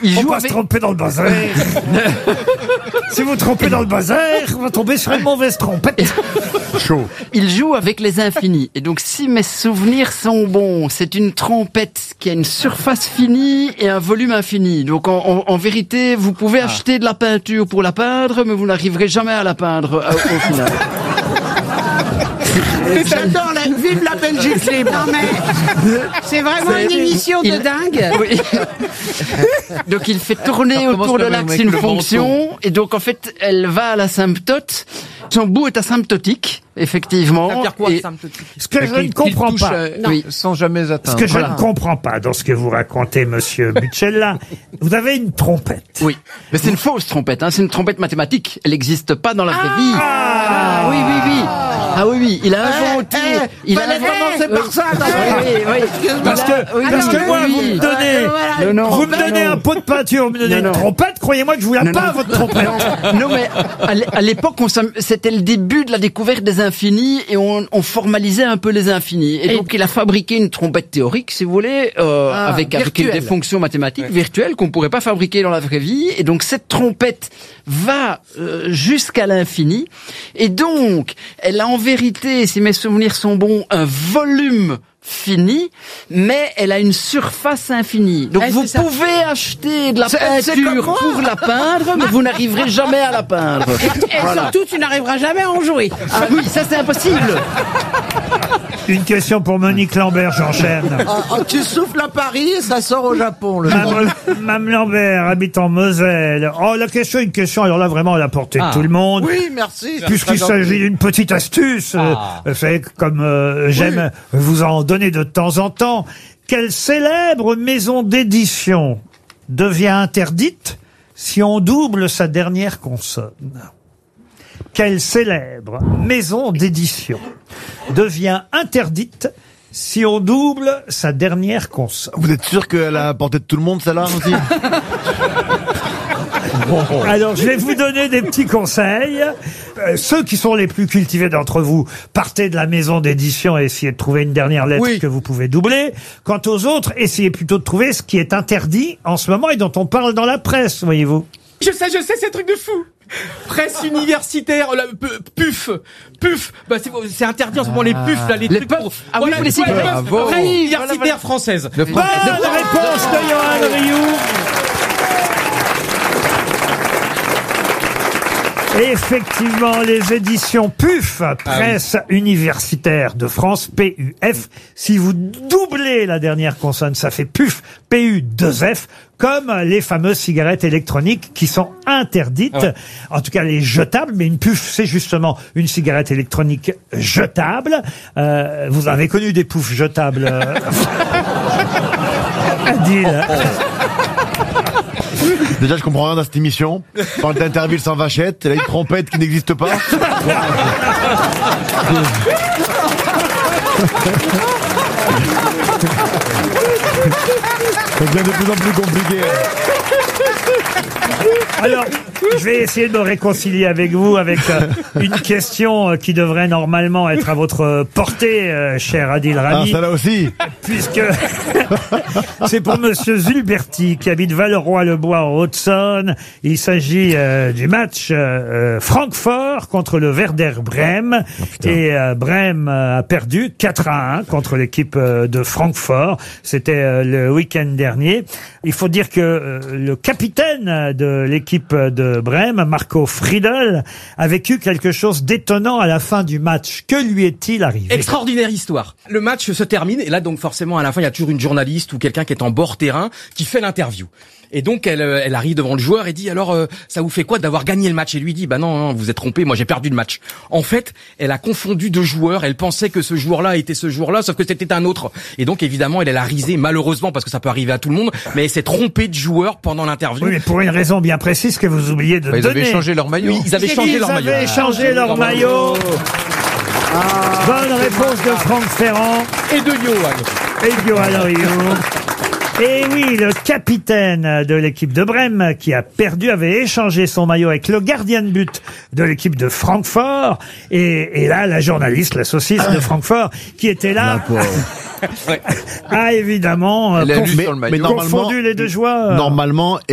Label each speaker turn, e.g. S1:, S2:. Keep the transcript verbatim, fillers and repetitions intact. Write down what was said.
S1: il
S2: On
S1: joue
S2: va
S1: avec...
S2: se tromper dans le bazar. Si vous trompez dans le bazar, on va tomber sur une mauvaise trompette.
S3: Chaud.
S1: Il joue avec les infinis. Et donc, si mes souvenirs sont bons, c'est une trompette qui a une surface finie et un volume infini. Donc, en, en, en vérité, vous pouvez ah. acheter de la peinture pour la peindre, mais vous n'arriverez jamais à la peindre euh, au final.
S4: J'adore la... Vive la Belgique libre. Non mais c'est vraiment c'est... une émission il... de dingue.
S1: Oui. Donc il fait tourner autour de l'axe une fonction et donc en fait elle va à l'asymptote. Son bout est asymptotique, effectivement.
S4: Ça veut dire quoi,
S1: et...
S4: asymptotique ?
S2: Ce que je ne comprends
S3: touche,
S2: pas,
S3: euh, oui, sans jamais atteindre.
S2: Ce que je
S1: voilà.
S2: ne comprends pas dans ce que vous racontez, Monsieur Bucella, vous avez une trompette.
S1: Oui, mais c'est une fausse trompette. Hein. C'est une trompette mathématique. Elle n'existe pas dans la vraie vie.
S2: Ah,
S1: ah oui, oui, oui. Ah oui, oui, il a inventé.
S4: Eh, eh,
S1: il a
S4: commencé
S1: oui.
S4: par ça.
S1: Oui, oui, oui.
S2: Parce que,
S1: oui,
S2: parce
S1: oui,
S2: que moi,
S1: oui,
S2: vous
S1: oui.
S2: me donnez,
S4: voilà,
S1: non, non,
S2: vous me donnez
S1: non.
S2: un pot de peinture, vous me donnez
S1: non,
S2: une
S1: non.
S2: trompette, croyez-moi que je vous la
S1: non,
S2: pas,
S1: non.
S2: votre trompette.
S1: Non, mais à l'époque, on c'était le début de la découverte des infinis et on, on formalisait un peu les infinis. Et, et donc, il a fabriqué une trompette théorique, si vous voulez, euh, ah, avec, avec des fonctions mathématiques ouais. virtuelles qu'on pourrait pas fabriquer dans la vraie vie. Et donc, cette trompette va euh, jusqu'à l'infini. Et donc, elle a en vérité, si mes souvenirs sont bons, un volume fini, mais elle a une surface infinie. Donc
S4: eh,
S1: vous pouvez acheter de la peinture pour la peindre, mais vous n'arriverez jamais à la peindre.
S4: Et, et voilà. Surtout, tu n'arriveras jamais à en jouer.
S1: Ah oui, ça c'est impossible.
S2: Une question pour Monique Lambert, j'enchaîne.
S5: Ah, ah, tu souffles à Paris et ça sort au Japon. Le
S2: Mme, Mme Lambert habite en Moselle. Oh, la question, une question, alors là, vraiment à la portée de ah. tout le monde.
S5: Oui, merci.
S2: Puisqu'il s'agit d'une petite astuce, ah. euh, vous savez, comme euh, j'aime oui. vous en donner de temps en temps. Quelle célèbre maison d'édition devient interdite si on double sa dernière consonne? Quelle célèbre maison d'édition devient interdite si on double sa dernière consonne?
S3: Vous êtes sûr qu'elle a porté de tout le monde, celle-là, aussi?
S2: Bon. Alors, je vais vous donner des petits conseils. Euh, ceux qui sont les plus cultivés d'entre vous, partez de la maison d'édition et essayez de trouver une dernière lettre oui. que vous pouvez doubler. Quant aux autres, essayez plutôt de trouver ce qui est interdit en ce moment et dont on parle dans la presse, voyez-vous.
S6: Je sais, je sais, c'est un truc de fou. Presse universitaire, la, puf, puf, bah c'est interdit en ce moment les pufs là, les,
S1: les
S6: trucs
S1: puffs.
S6: pour...
S1: Ah
S6: voilà,
S1: oui,
S6: les
S1: les
S6: presse universitaire voilà, française.
S2: Bonne réponse de Johan Rioux. Effectivement, les éditions P U F, Presse ah oui. universitaire de France, P U F. Si vous doublez la dernière consonne, ça fait P U F, P U deux F, comme les fameuses cigarettes électroniques qui sont interdites. Ah ouais. En tout cas, les jetables, mais une P U F, c'est justement une cigarette électronique jetable. Euh, vous avez connu des poufs jetables euh... Adil.
S3: Déjà, je comprends rien dans cette émission. On parle d'interville sans vachette, elle a une trompette qui n'existe pas. Ça devient de plus en plus compliqué.
S2: Alors, je vais essayer de me réconcilier avec vous avec euh, une question euh, qui devrait normalement être à votre portée, euh, cher Adil Rami.
S3: Ah, ça là aussi.
S2: Puisque c'est pour Monsieur Zulberti qui habite Valeroy-le-Bois en Haute-Saône. Il s'agit euh, du match euh, Francfort contre le Werder Brême. Oh, et euh, Brême a perdu quatre à un contre l'équipe euh, de Francfort. C'était euh, le week-end dernier. Il faut dire que euh, le capitaine de l'équipe de Brême, Marco Friedel, a vécu quelque chose d'étonnant à la fin du match. Que lui est-il arrivé?
S6: Extraordinaire histoire. Le match se termine et là donc forcément à la fin il y a toujours une journaliste ou quelqu'un qui est en bord terrain qui fait l'interview. Et donc elle, elle arrive devant le joueur et dit alors euh, ça vous fait quoi d'avoir gagné le match? Et lui dit bah non, non vous êtes trompé, moi j'ai perdu le match. En fait elle a confondu deux joueurs, elle pensait que ce joueur-là était ce joueur-là sauf que c'était un autre. Et donc évidemment elle, elle a risé malheureusement parce que ça peut arriver à tout le monde, mais elle s'est trompée de joueur pendant l'interview.
S2: Oui, mais pour une raison bien précise que vous oubliez de
S3: bah, ils
S2: donner.
S3: Ils avaient changé leur maillot.
S6: Oui, ils avaient changé
S2: ils
S6: leur maillot.
S2: Ils avaient changé ah, leur maillot. Ah, bonne réponse de Franck Ferrand.
S6: Et de Johan.
S2: Et de Johan Rioux. Et oui, le capitaine de l'équipe de Brême, qui a perdu, avait échangé son maillot avec le gardien de but de l'équipe de Francfort. Et, et là, la journaliste, la saucisse de Francfort, qui était là, a évidemment
S3: Elle a
S2: conf-
S3: lu sur le maillot.
S2: confondu les deux joueurs.
S3: Normalement,